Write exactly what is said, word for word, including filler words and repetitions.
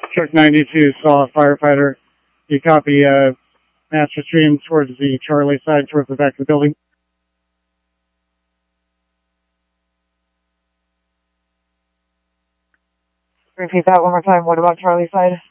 Truck ninety-two saw a firefighter. You copy, uh, master stream towards the Charlie side, towards the back of the building. Repeat that one more time. What about Charlie side?